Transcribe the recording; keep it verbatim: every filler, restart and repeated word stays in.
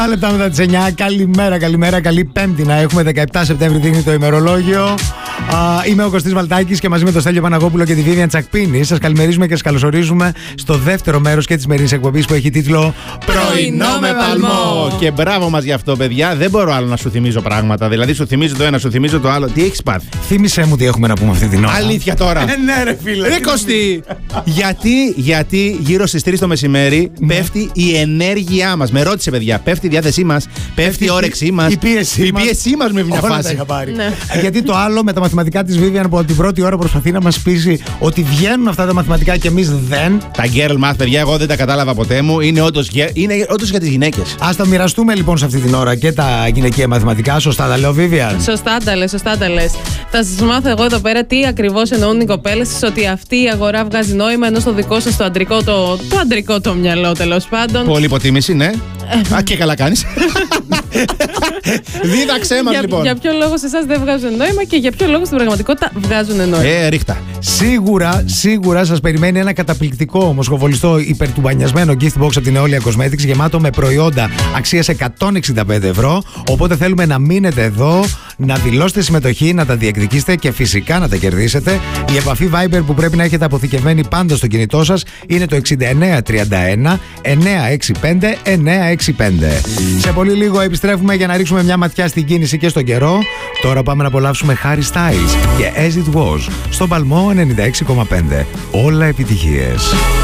Λεπτά μετά τις εννιά. Καλημέρα, καλημέρα, καλή Πέμπτη να έχουμε. δεκαεπτά Σεπτέμβρη δείχνει το ημερολόγιο. Α, είμαι ο Κωστής Βαλτάκης και μαζί με τον Στέλιο Παναγόπουλο και τη Βίβιαν Τσακπίνη σας καλημερίζουμε και σας καλωσορίζουμε στο δεύτερο μέρος και της σημερινής εκπομπής που έχει τίτλο Πρωινό με παλμό. Και μπράβο μας γι' αυτό, παιδιά. Δεν μπορώ άλλο να σου θυμίζω πράγματα. Δηλαδή, σου θυμίζω το ένα, σου θυμίζω το άλλο. Τι έχεις πάθει? Θύμησέ μου τι έχουμε να πούμε αυτή την ώρα. Αλήθεια τώρα. Ε, ναι, ρε φίλε. Ρε Κωστή, γιατί, γιατί γύρω στις τρεις το μεσημέρι ναι. πέφτει η ενέργειά μας? Με ρώτησε, παιδιά, πέφτει η διάθεσή μας, πέφτει η όρεξή μας, η πίεσή η πίεσή μας με μια φάση. Ναι. Γιατί το άλλο με τα μαθηματικά της Vivian που από την πρώτη ώρα προσπαθεί να μας πείσει ότι βγαίνουν αυτά τα μαθηματικά και εμείς δεν. Τα girl math, παιδιά, εγώ δεν τα κατάλαβα ποτέ μου. Είναι όντως, είναι όντως για τις γυναίκες. Ας τα μοιραστούμε λοιπόν σε αυτή την ώρα και τα γυναικεία μαθηματικά. Σωστά τα λέω, Vivian? Σωστά τα λες, σωστά τα λες. Θα σας μάθω εγώ εδώ πέρα τι ακριβώς εννοούν οι κοπέλες σας, ότι αυτή η αγορά βγάζει νόημα, ενώ στο δικό σας το αντρικό το, το, αντρικό το μυαλό, τέλος πάντων. Πολύ υποτίμηση, ναι. Α, και καλά κάνεις. Δίδαξέ μας, για, λοιπόν. Για ποιο λόγο σε εσάς δεν βγάζουν νόημα και για ποιο λόγο στην πραγματικότητα βγάζουν νόημα. Ε, ρίχτα. Σίγουρα, σίγουρα σας περιμένει ένα καταπληκτικό ομοσχοβολιστό υπερτουμπανιασμένο gift box από την Eolia Cosmetics γεμάτο με προϊόντα αξίας εκατόν εξήντα πέντε ευρώ. Οπότε θέλουμε να μείνετε εδώ, να δηλώσετε συμμετοχή, να τα διεκδικήσετε και φυσικά να τα κερδίσετε. Η επαφή Viber που πρέπει να έχετε αποθηκευμένη πάντα στο κινητό σας είναι το εξήντα εννέα τριάντα ένα εννιακόσια εξήντα πέντε εννιακόσια εξήντα πέντε. Σε πολύ λίγο επιστρέφουμε για να ρίξουμε μια ματιά στην κίνηση και στον καιρό. Τώρα πάμε να απολαύσουμε Harry Styles και As It Was στον Παλμό ενενήντα έξι κόμμα πέντε. Όλα επιτυχίες.